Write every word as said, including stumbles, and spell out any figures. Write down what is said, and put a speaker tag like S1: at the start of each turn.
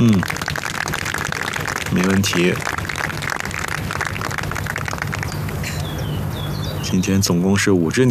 S1: 嗯，没问题。今天总共是五只。